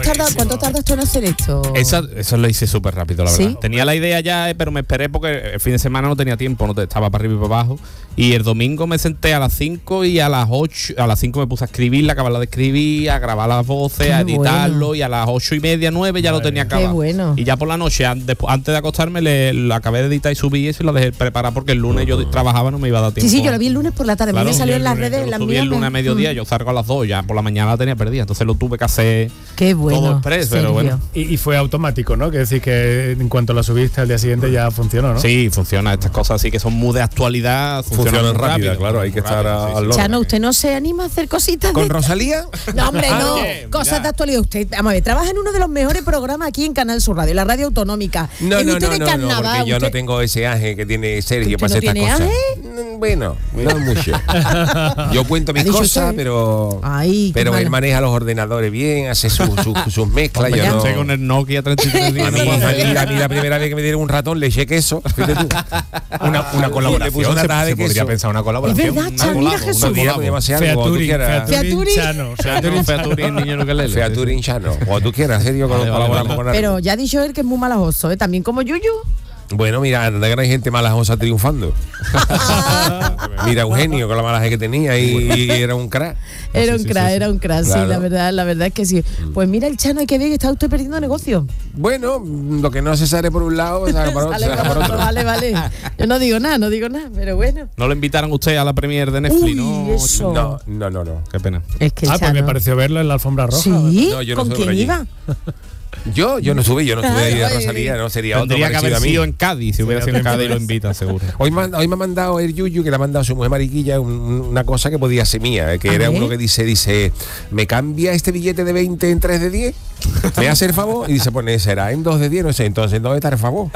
tardas tú en hacer esto? ¿Sí? Tenía la idea ya, pero me esperé porque el fin de semana no tenía tiempo, estaba para arriba y para abajo. Y el domingo me senté a las 5 y a las 8, a las 5 me puse a escribirla, acabarla de escribir, a grabar las voces, a editarlo, y a las 8:30, 9 ya lo tenía acabado. Qué bueno. Y ya por la noche, antes de acostarme, lo acabé de editar y subí eso y lo dejé preparar porque el lunes yo trabajaba, no me iba a dar tiempo. Sí, yo lo vi el lunes por la tarde, Claro, me salió en las redes, en las subí mías. el lunes a mediodía, yo salgo a las 2, ya por la mañana la tenía perdida, entonces lo tuve que hacer Qué bueno, todo express, pero bueno. Y fue automático, ¿no? Que decir que en cuanto la subiste al día siguiente ya funcionó, ¿no? Sí, funciona. Estas cosas así que son muy de actualidad funcionan rápido, claro, hay que estar al loro. Chano, ¿usted no se anima a hacer cositas ¿Con de Rosalía? No, hombre, no. Oye, Cosas mira. de actualidad. Usted, vamos a ver, trabaja en uno de los mejores programas aquí en Canal Sur Radio, la radio autonómica. No, ¿Es no, usted no, de no, carnaval? porque yo no ¿Usted- tengo ese aje que tiene Sergio ¿Usted para no hacer estas tiene cosas. Bueno, no mucho. Yo cuento mis ¿Ha dicho cosas, usted? pero Ay, qué él mala. maneja los ordenadores bien, hace sus mezclas. Hombre, Yo ya. no, Estoy con el Nokia 33 días. a mí la primera vez que me dieron un ratón le eché queso. Fíjate tú. Una colaboración. Le puse una taza de se podría queso. pensar una Es colaboración. verdad, Chano, mira Jesús. Un día podemos hacer algo, cuando tú quieras. Featuring. Chano. Featuring, niño Ukelele. Featuring Chano, cuando tú quieras, Sergio, Vale, colaboramos vale. con alguien. Pero ya ha dicho él que es muy malajoso, ¿eh? También como Yuyu. Bueno, mira, anda que no hay gente malajosa triunfando. Mira Eugenio con la malaje que tenía y era un crack. Era un crack, sí, Claro. la verdad es que sí. Pues mira el Chano, hay que ver que está usted perdiendo negocio. Bueno, lo que no se sale por un lado, sale por otro. Sale por otro, vale. Yo no digo nada, pero bueno. ¿No lo invitaron usted a la premier de Netflix? Uy, no, eso. No. Qué pena. Es que el Pues Chano... me pareció verlo en la alfombra roja. ¿Sí? No, yo no ¿Con soy quién por allí. iba? Yo no estuve ahí de Ay, Rosalía, no sería otro Tendría que parecido haber a mí. sido en Cádiz. Si hubiera sido en Cádiz, lo invitan, seguro. Hoy me ha mandado el Yuyu, que le ha mandado a su mujer Mariquilla, una cosa que podía ser mía, que A era ver. uno que dice, ¿me cambia este billete de 20 en 3 de 10? ¿Me hace el favor? Y dice, pues será en 2 de 10, no sé, entonces ¿dónde está el favor?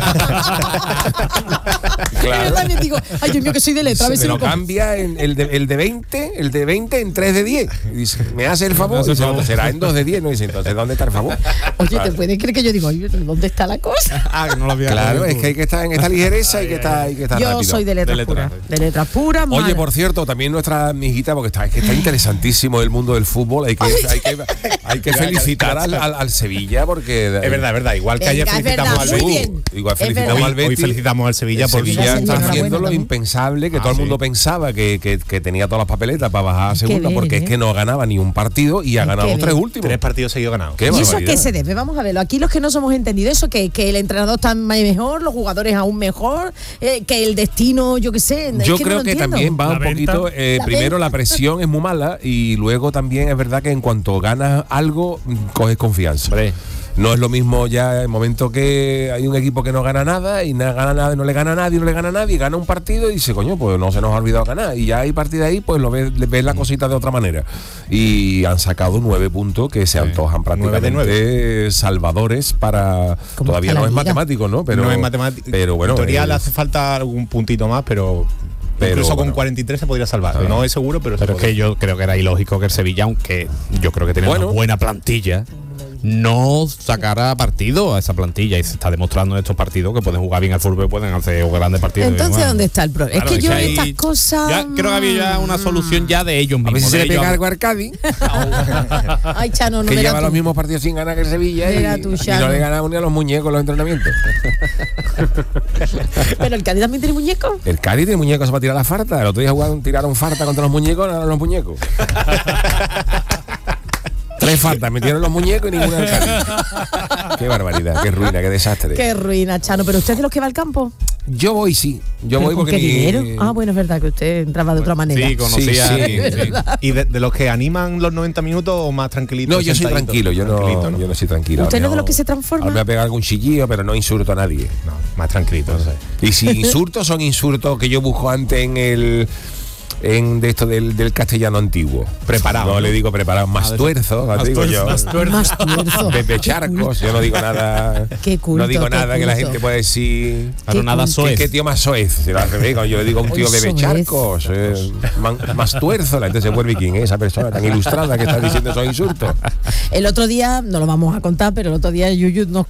Yo también digo, ay Dios mío, que soy de letra, a ver si Me lo lo cojo. cambia en el de 20 en 3 de 10. Y dice, ¿me hace el favor? Y dice, "No, será en 2 de 10, no dice, entonces ¿dónde está el favor? Oye, ¿te puedes creer que yo digo, oye, ¿dónde está la cosa? Ah, que no lo había Claro, es que hay que estar en esta ligereza, hay que estar Yo rápido. soy de letras puras. De letras puras, Oye, mala. por cierto, también nuestra amiguita, porque está interesantísimo el mundo del fútbol, hay que felicitar al Sevilla, porque Es verdad. Igual que ayer Venga, es felicitamos verdad, al muy Betis. bien. Igual Es felicitamos verdad. al Betis. Hoy felicitamos al Sevilla por Sevilla Sevilla, está enhorabuena haciendo lo también. impensable, que todo el mundo pensaba que tenía todas las papeletas para bajar a segunda, bien, porque es que no ganaba ni un partido y ha ganado qué los 3 bien. últimos. 3 partidos seguidos ganados. Qué ¿Y eso a barbaridad. qué se debe? Vamos a verlo. Aquí los que no somos entendidos, eso que el entrenador está mejor, los jugadores aún mejor, que el destino, yo qué sé. es Yo que no creo lo que entiendo. también va La un venta. poquito, primero la presión es muy mala y luego también es verdad que en cuanto ganas algo, coges confianza. Hombre. No es lo mismo ya el momento que hay un equipo que no gana nada y no gana nada, no le gana a nadie, gana un partido y dice, coño, pues no se nos ha olvidado ganar. Y ya hay partido de ahí, pues ves la cosita de otra manera. Y han sacado 9 puntos que se antojan 9 de prácticamente salvadores para... ¿Cómo Todavía está no la es liga? matemático, ¿no? Pero, no es matemático. Pero bueno, en teoría le hace falta algún puntito más, pero incluso bueno. con 43 se podría salvar. No es seguro, pero Pero es que yo creo que era ilógico que el Sevilla, aunque yo creo que tiene Bueno. una buena plantilla, no sacara partido a esa plantilla, y se está demostrando en estos partidos que pueden jugar bien al fútbol y pueden hacer grandes partidos. Entonces, Bueno, ¿dónde está el problema? claro, es que yo hay- estas cosas... ya creo que había ya una solución ya de ellos a ver mismos. si se de le ellos. pega algo al Cádiz, Ay, Chano, no que me lleva da los tú. mismos partidos sin ganar que el Sevilla Mira y tú, no Chano. le ganamos ni a los muñecos en los entrenamientos. Pero el Cádiz también tiene muñecos. El Cádiz tiene muñecos para tirar la farta. El otro día tiraron farta contra los muñecos, no eran los muñecos. 3 fartas, metieron los muñecos y ninguna del Cádiz. Qué barbaridad, qué ruina, qué desastre. Qué ruina, Chano. ¿Pero usted es de los que va al campo? Yo voy, sí. Yo ¿Pero voy con porque qué dinero? Ah, bueno, es verdad que usted entraba de otra manera. Sí, conocía. Sí, y- es sí. verdad. ¿Y de los que animan los 90 minutos o más tranquilitos? No, yo soy sentaditos? tranquilo, yo Tranquilito, no soy tranquilo. ¿Usted no es de Ahora los que se transforma? ahora me voy a pegar algún chillillo, pero no insulto a nadie. No, más tranquilito. No sé. Y si insultos son insultos que yo busco antes de esto del castellano antiguo. Preparado, No, ¿no? le digo preparado, más tuerzo, digo yo. Más tuerzo. Pepe Charcos, yo no digo nada. Qué culto, no digo qué nada que la culto. gente pueda decir. Claro, nada culto. soez. ¿Qué tío más soez? Se lo hace bien, cuando yo le digo a un tío Uy, Pepe soez. Charcos, más tuerzo, la gente se vuelve quién es esa persona tan ilustrada que está diciendo esos insultos. El otro día, no lo vamos a contar, pero el otro día Yuyu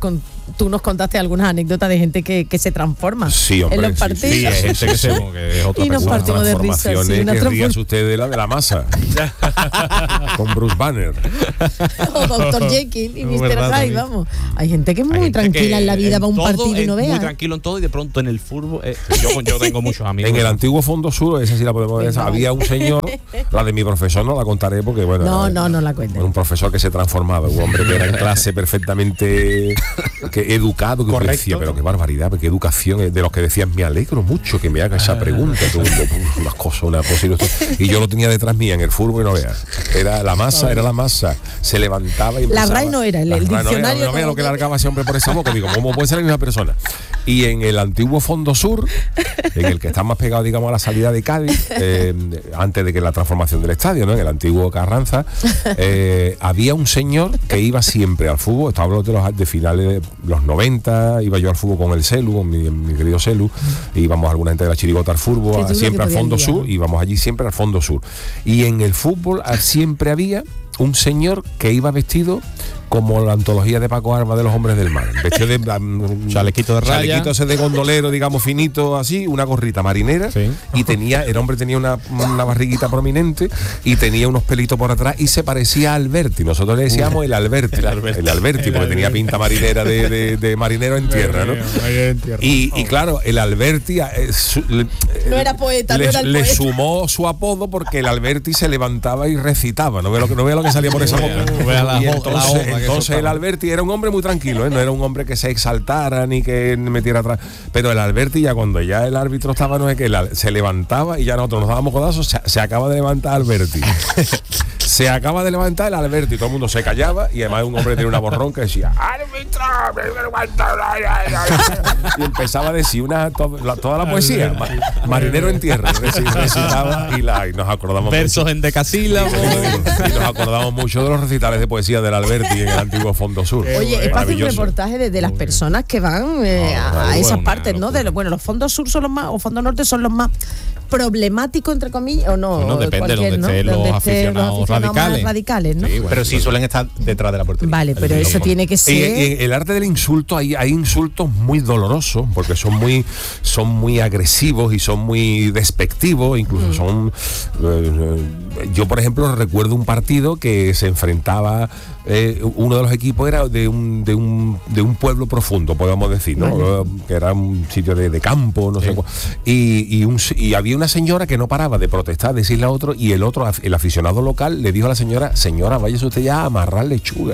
tú nos contaste algunas anécdotas de gente que se transforma Sí, hombre, en los sí, partidos. sí, hay gente que es otra Y nos persona. partimos de risa. Sí, Transformaciones una que ríase transform- usted de la masa. Con Bruce Banner. O Dr. Jekyll y No, Mr. verdad, Hyde, también. vamos. Hay gente que es Hay muy gente tranquila que en la vida, va a un todo partido y no es vea. muy tranquilo en todo y de pronto en el fútbol. Yo tengo muchos amigos. En el antiguo Fondo Sur, esa sí la podemos ver, Venga, había un señor, la de mi profesor no la contaré porque, bueno, No la era cuentes. un profesor que se transformaba, un hombre que era en clase perfectamente educado, que Correcto. decía, pero qué barbaridad, qué educación, de los que decían, me alegro mucho que me haga esa pregunta, todo el mundo, unas cosas, una posible. Y yo lo tenía detrás mía en el fútbol y no veas. Era la masa, se levantaba y La empezaba. RAE no era, el La RAE diccionario no vea no. lo que largaba ese hombre por esa boca, digo, ¿cómo puede ser la misma persona? Y en el antiguo Fondo Sur, en el que está más pegado, digamos, a la salida de Cádiz, antes de que la transformación del estadio, ¿no? En el antiguo Carranza, había un señor que iba siempre al fútbol. Estaba hablando de finales de los 90, iba yo al fútbol con el Celu, con mi querido Celu, íbamos alguna gente de la chirigota al Qué fútbol, duro siempre que al podía Fondo liar. Sur, íbamos allí siempre al Fondo Sur. Y en el fútbol siempre había un señor que iba vestido como la antología de Paco Arba de los hombres del mar, vestido de Chalequito de raya. chalequito ese de gondolero, digamos, finito así, una gorrita marinera, Sí. y el hombre tenía una barriguita prominente y tenía unos pelitos por atrás y se parecía a Alberti. Nosotros le decíamos el Alberti, porque tenía pinta marinera de marinero en tierra, ¿no? Y claro, el Alberti No era poeta, le, no era el le poeta. sumó su apodo porque el Alberti se levantaba y recitaba. No vea lo que salía por esa boca. No vea la Y hoja, la hoja que entonces el soltaba. Alberti era un hombre muy tranquilo, ¿eh? No era un hombre que se exaltara ni que metiera atrás. Pero el Alberti, ya cuando ya el árbitro estaba, no es que se levantaba y ya nosotros nos dábamos codazos, se acaba de levantar Alberti. Se acaba de levantar el Alberti, todo el mundo se callaba y además un hombre tenía una voz que decía ¡árbitro! Y empezaba a decir toda la poesía, marinero en tierra, recitaba y nos acordamos Versos mucho. en decasílabos. Y nos acordamos mucho de los recitales de poesía del Alberti en el antiguo Fondo Sur. Oye, es para hacer un Maravilloso. reportaje de las personas que van a esas partes, ¿no? Bueno, los fondos sur son los más, o fondos norte son los más problemáticos, entre comillas, o no. Bueno, depende de cualquier, donde estén los Donde aficionados más radicales. radicales, ¿no? Sí, bueno, Pero sí suelen estar detrás de la portería. Vale, pero eso tiene que Y ser. en el arte del insulto hay insultos muy dolorosos porque son muy agresivos y son muy despectivos, incluso son yo por ejemplo recuerdo un partido que se enfrentaba uno de los equipos era de un pueblo profundo, podemos decir, ¿no? Vale. Que era un sitio de campo, no sé cuál. Y había una señora que no paraba de protestar, decirle a otro, y el aficionado local le dijo a la señora, váyase usted ya a amarrar lechuga.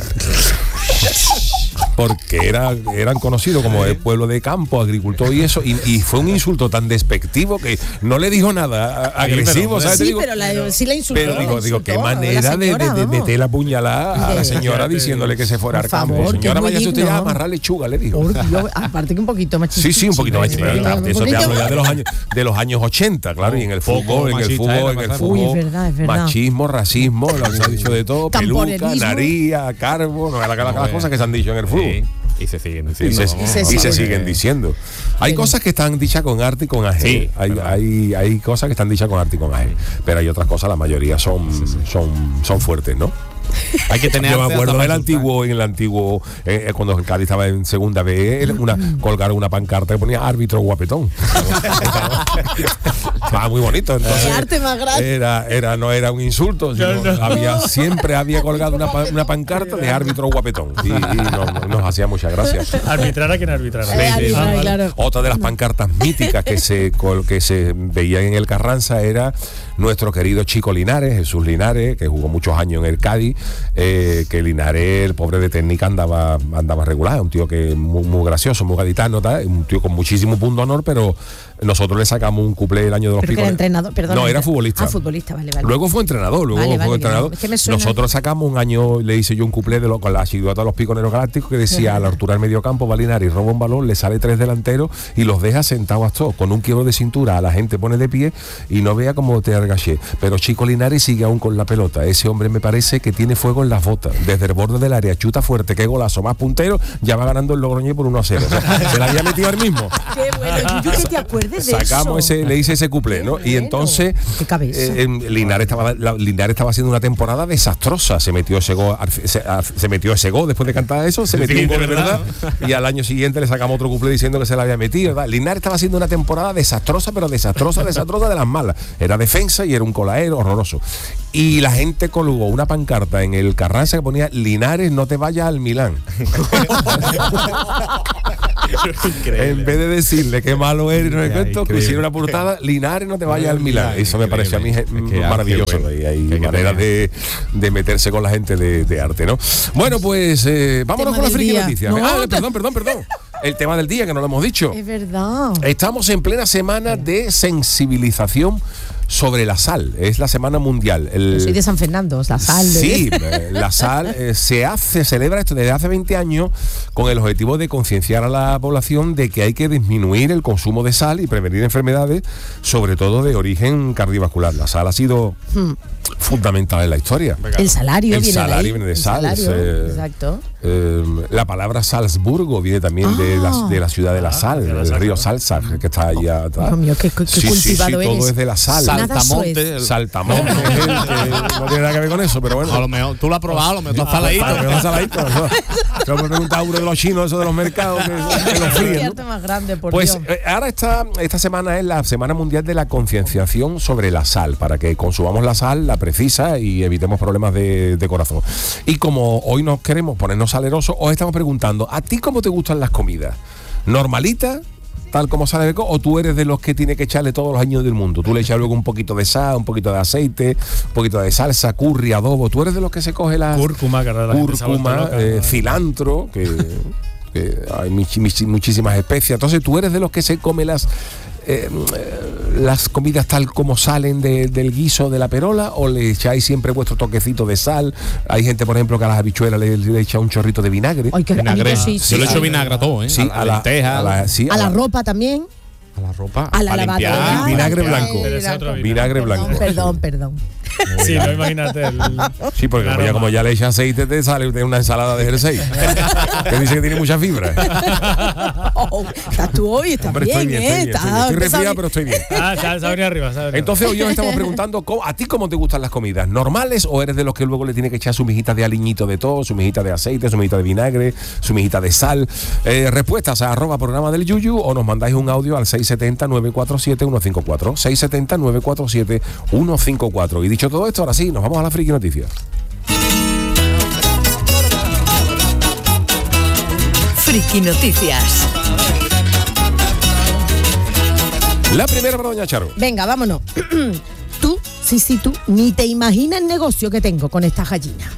Porque eran conocidos como el pueblo de campo, agricultor y eso, y fue un insulto tan despectivo que no le dijo nada agresivo, ¿sabes? Te Sí, digo, pero sí la insultó. pero digo, insultó qué a la manera señora, de vamos. meter la puñalada a la señora diciéndole que se fuera Por al campo. favor, que Señora, es muy váyase usted digno. ya a amarrar lechuga, le dijo. Por Dios, aparte que un poquito más Sí, sí, un poquito más chiquito. Eso te hablo ya de los años 80, claro, y en el Poco fútbol, machista, Uy, es verdad, es verdad. machismo, racismo, lo que se ha dicho de todo, peluca, Camponerismo. naría, carbo, las cosas que se han dicho en el fútbol. Sí, y se siguen Y diciendo. se, vamos. y se sí. siguen diciendo. Hay cosas que están dichas con arte y con AG. Sí, hay cosas que están dichas con arte y con AG. Pero hay otras cosas, la mayoría son fuertes, ¿no? Hay que tener Yo me arte acuerdo hasta en para el antiguo cuando el Cádiz estaba en segunda B, colgaron una pancarta que ponía árbitro guapetón. Estaba muy bonito. Entonces, Qué arte más grande. no era un insulto, sino siempre había colgado una pancarta de árbitro guapetón. Y nos hacía muchas gracias. Arbitrar a quien arbitrara. Arbitrar, claro. Otra de las pancartas míticas que se veían en el Carranza era nuestro querido Chico Linares, Jesús Linares, que jugó muchos años en el Cádiz, que Linares, el pobre de técnica, andaba regular, un tío que muy gracioso, muy gaditano, un tío con muchísimo punto de honor, pero nosotros le sacamos un cuplé el año de los Pero que picos. era entrenador, perdón. No, era futbolista. Ah, futbolista, vale. Luego fue entrenador, Es que me suena. Nosotros sacamos un año, le hice yo un cuplé con la chirigota de los piconeros galácticos que decía, a la altura del medio campo va Linares, roba un balón, le sale 3 delanteros y los deja sentados todos, con un quiebro de cintura, a la gente pone de pie y no vea cómo te argaché. Pero Chico Linares sigue aún con la pelota. Ese hombre me parece que tiene fuego en las botas. Desde el borde del área, chuta fuerte, qué golazo, más puntero, ya va ganando el Logroñés por 1-0. O sea, se la había metido él mismo. Qué bueno. ¿Tú qué te acuerdas acuerdes de sacamos eso. le hice ese cuplé, ¿no? Qué Y entonces Qué cabeza. Linares estaba haciendo una temporada desastrosa. Se metió ese gol, después de cantar eso, se metió un gol de verdad. Y al año siguiente le sacamos otro cuplé diciendo que se la había metido, ¿verdad? Linares estaba haciendo una temporada desastrosa, pero desastrosa de las malas. Era defensa y era un colaero horroroso. Y la gente colgó una pancarta en el Carranza que ponía: Linares, no te vayas al Milán. En vez de decirle qué malo eres, no sé cuánto, pusieron una portada: Linares, no te vayas al Milán. Eso me pareció a mí maravilloso. Y hay maneras de meterse con la gente de arte, ¿no? Bueno, pues vámonos con la friki noticia. Perdón. El tema del día, que no lo hemos dicho. Es verdad. Estamos en plena semana de sensibilización sobre la sal. Es la semana mundial. Yo soy de San Fernando, la sal. Sí, la sal se celebra esto desde hace 20 años con el objetivo de concienciar a la población de que hay que disminuir el consumo de sal y prevenir enfermedades, sobre todo de origen cardiovascular. La sal ha sido fundamental en la historia. El salario viene de sal. Exacto. La palabra Salzburgo viene también de la ciudad de la sal, del río Salzach, que está ahí atrás. Dios mío, qué cultivado eres. Todo es de la sal. Saltamonte. Saltamonte. No tiene nada que ver con eso, pero bueno. A lo mejor tú lo has probado, a lo mejor está saladito. Yo me preguntaba uno de los chinos, eso de los mercados, que los fríen, ¿no? Más grande, por pues Dios. Ahora esta semana es la Semana Mundial de la Concienciación sobre la sal, para que consumamos la sal, la precisa, y evitemos problemas de corazón. Y como hoy nos queremos ponernos salerosos, os estamos preguntando: ¿a ti cómo te gustan las comidas? ¿Normalitas? Tal como sale, o tú eres de los que tiene que echarle todos los años del mundo. Tú le echas luego un poquito de sal, un poquito de aceite, un poquito de salsa, curry, adobo. Tú eres de los que se coge la cúrcuma, cilantro, que hay muchísimas especias. Entonces tú eres de los que se come las comidas tal como salen del guiso de la perola, o le echáis siempre vuestro toquecito de sal. Hay gente, por ejemplo, que a las habichuelas le echa un chorrito de vinagre. Ay, vinagre. Yo le echo vinagre vinagre a todo, ¿eh? Sí, a la lenteja, a la ropa también. a la ropa, a la lavadora. Vinagre blanco. Vinagre blanco. Perdón. Sí, no, imagínate. Sí, porque como ya le echa aceite, te sale una ensalada de jersey. Que dice que tiene mucha fibra. Estás tú hoy, estás bien, estoy resfriado, pero estoy bien. Sabría arriba. Entonces hoy os estamos preguntando: ¿a ti cómo te gustan las comidas? ¿Normales, o eres de los que luego le tiene que echar su mijita de aliñito de todo, su mijita de aceite, su mijita de vinagre, su mijita de sal? Respuestas a @programa del Yuyu, o nos mandáis un audio al 670-947-154. 670-947-154. Y dicho todo esto, ahora sí, nos vamos a la friki noticias. Friki Noticias. La primera para doña Charo. Venga, vámonos. Tú, tú, ni te imaginas el negocio que tengo con estas gallinas.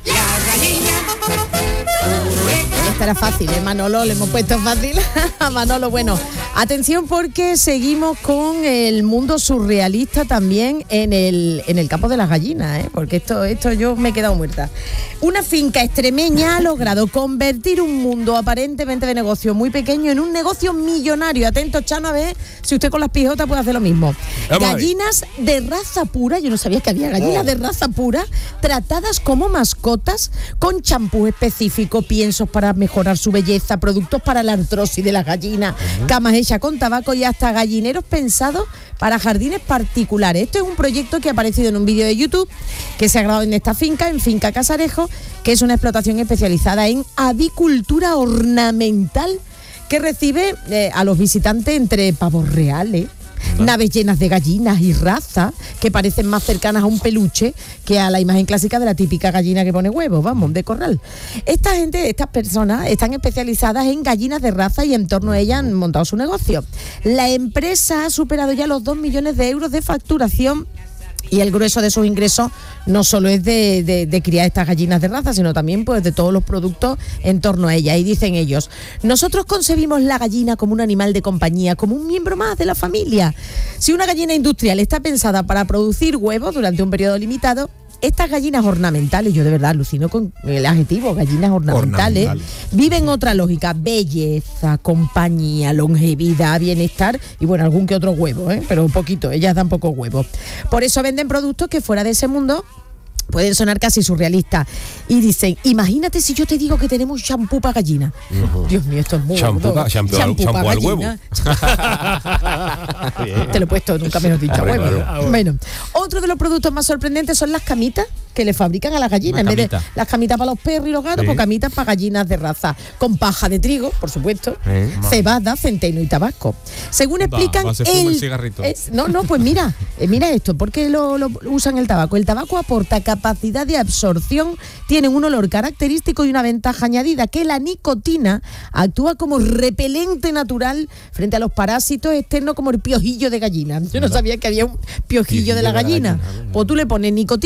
Esta era fácil, Manolo, le hemos puesto fácil a Manolo. Bueno, atención, porque seguimos con el mundo surrealista también en el campo de las gallinas, porque esto yo me he quedado muerta. Una finca extremeña ha logrado convertir un mundo aparentemente de negocio muy pequeño en un negocio millonario. Atento, Chano, a ver si usted con las pijotas puede hacer lo mismo. Gallinas de raza pura, yo no sabía que había gallinas de raza pura, tratadas como mascotas, con champú específico, piensos para mejorar su belleza, productos para la artrosis de las gallinas, camas hechas con tabaco y hasta gallineros pensados para jardines particulares. Esto es un proyecto que ha aparecido en un vídeo de YouTube que se ha grabado en esta finca, en Finca Casarejo, que es una explotación especializada en avicultura ornamental, que recibe a los visitantes entre pavos reales, naves llenas de gallinas y razas que parecen más cercanas a un peluche que a la imagen clásica de la típica gallina que pone huevos, vamos, de corral. Estas personas están especializadas en gallinas de raza y en torno a ellas han montado su negocio. La empresa ha superado ya los 2 millones de euros de facturación, y el grueso de sus ingresos no solo es de criar estas gallinas de raza, sino también pues de todos los productos en torno a ella. Y dicen ellos: nosotros concebimos la gallina como un animal de compañía, como un miembro más de la familia. Si una gallina industrial está pensada para producir huevos durante un periodo limitado, estas gallinas ornamentales, yo de verdad alucino con el adjetivo, gallinas ornamentales, viven otra lógica: belleza, compañía, longevidad, bienestar y bueno, algún que otro huevo, pero poquito, ellas dan pocos huevos. Por eso venden productos que fuera de ese mundo pueden sonar casi surrealistas. Y dicen, imagínate si yo te digo que tenemos champú para gallina. Dios mío, esto es muy Champú gordo. champú pa' al huevo. gallina. Te lo he puesto, nunca mejor dicho, a huevo. Bueno, otro de los productos más sorprendentes son las camitas que le fabrican a las gallinas. En vez de las camitas para los perros y los gatos, pues camitas para gallinas de raza. Con paja de trigo, por supuesto, cebada, centeno y tabaco. Según explican, pues mira esto, ¿por qué lo usan el tabaco? El tabaco aporta capacidad de absorción, tiene un olor característico y una ventaja añadida, que la nicotina actúa como repelente natural frente a los parásitos externos como el piojillo de gallina. Yo no sabía que había un piojillo de la gallina. Pues tú le pones nicotina